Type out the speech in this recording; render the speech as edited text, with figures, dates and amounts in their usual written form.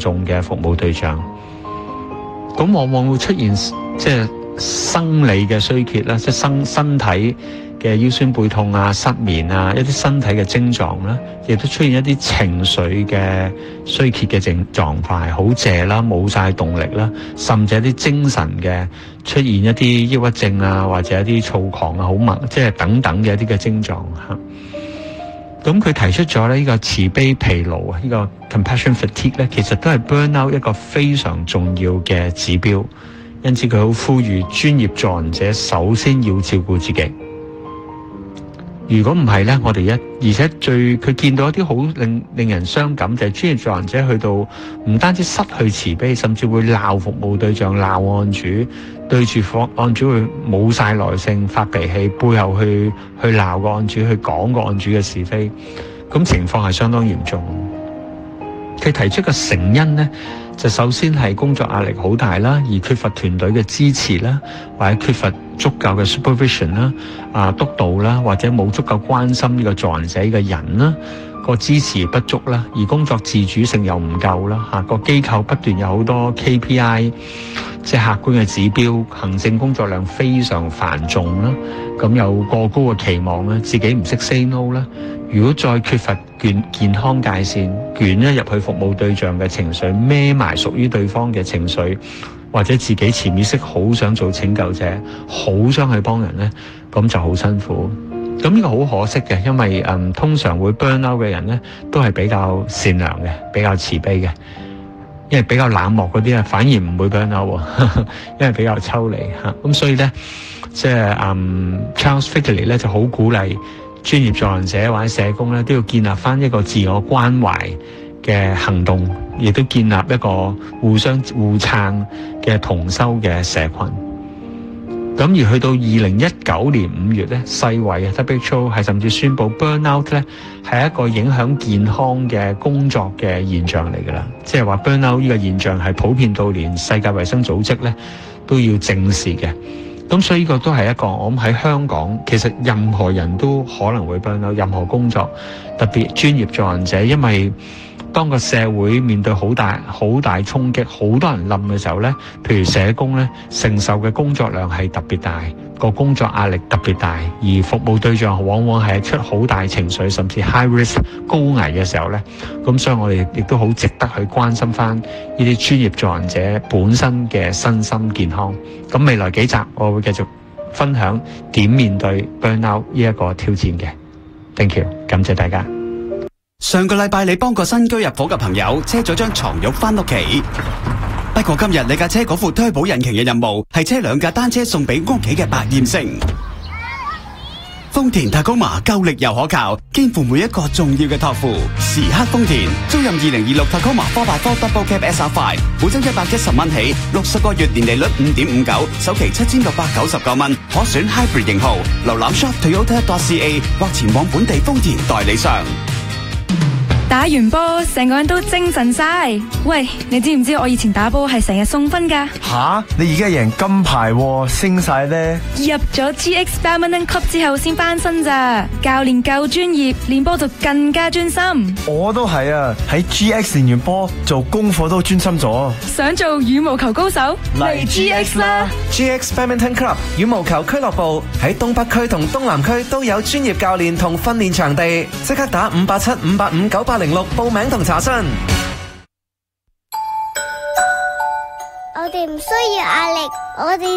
重嘅服務對象。咁往往會出現即係生理嘅衰竭啦，即係身體嘅腰酸背痛啊、失眠啊，一啲身體嘅症狀啦，亦都出現一啲情緒嘅衰竭嘅狀態，好謝啦，冇晒動力啦，甚至一啲精神嘅出現一啲抑鬱症啊，或者一啲躁狂啊，好猛，即係等等嘅一啲嘅症狀嚇。咁佢提出咗呢個慈悲疲勞啊，呢個 compassion fatigue 咧，其實都係 burnout 一個非常重要嘅指標，因此佢好呼籲專業助人者首先要照顧自己。如果唔係咧，我哋而且佢見到一啲好令人傷感，就係專業助人者去到唔單止失去慈悲，甚至會鬧服務對象、鬧案主，對住案主會冇晒耐性、發脾氣，背後去鬧個案主，去講個案主嘅是非，咁情況係相當嚴重。佢提出嘅成因呢，就首先係工作壓力好大啦，而缺乏團隊嘅支持啦，或者缺乏足夠嘅 supervision 啦、督導啦，或者冇足夠關心呢個助人者嘅人啦，個支持不足啦，而工作自主性又唔夠啦，個機構不斷有好多 KPI， 即係客觀嘅指標，行政工作量非常繁重啦，咁有過高嘅期望啦，自己唔識 say no 啦。如果再缺乏健康界線，捲咗入去服務對象嘅情緒，孭埋屬於對方嘅情緒，或者自己潛意識好想做拯救者，好想去幫人呢，咁就好辛苦。咁呢個好可惜嘅，因為通常會 burn out 嘅人呢，都係比較善良嘅，比較慈悲嘅。因為比較冷漠嗰啲反而唔會 burn out 因為比較抽離嚇。咁所以呢，即係Charles Figley 咧就好鼓勵專業助人者或者社工咧，都要建立翻一個自我關懷嘅行動，亦都建立一個互相互撐嘅同修嘅社群。咁而去到2019年5月咧，世衛WHO 係甚至宣布 burnout 咧係一個影響健康嘅工作嘅現象嚟㗎啦。即係話 burnout 呢個現象係普遍到連世界衛生組織咧都要正視嘅。咁所以呢個都係一個，我諗喺香港其實任何人都可能會 burnout，任何工作，特別專業助人者，因為當個社會面對好大衝擊，好多人冧嘅時候呢，譬如社工呢，承受嘅工作量係特別大，個工作壓力特別大，而服務對象往往係出好大情緒，甚至 high risk 高危嘅時候呢。咁所以我哋亦都好值得去關心翻呢啲專業助人者本身嘅身心健康。咁未來幾集我會繼續分享點面對 burnout 呢一個挑戰嘅。Thank you， 感謝大家。 上個禮拜你幫個新居入伙嘅朋友車咗張床褥翻屋企，不過今日你架車嗰副推保引擎嘅任務係車2架單車送俾屋企嘅百厭星。豐田Tacoma夠力又可靠，肩負每一個重要嘅託付。時刻豐田，租任2026 Tacoma 4x4 Double Cab SR5，每周110蚊起，60個月年利率5.59，首期7699蚊，可選 Hybrid 型號。瀏覽 shop.toyota.ca 或前往本地豐田代理商。 打完波，成個人都精神晒。喂，你知唔知我以前打波係成日送分噶？ 吓，你而家贏金牌喎，升晒咧！ 入咗 GX Badminton Club 之後先翻身咋，教練夠專業，練波就更加專心。 我都係啊，喺 GX 練完波，做功課都專心咗。 想做羽毛球高手，嚟 GX 啦 ！GX Badminton Club 羽毛球俱樂部喺東北區同東南區都有專業教練同訓練場地，即刻打587-585-9806報名同查詢。 我哋唔需要壓力，我哋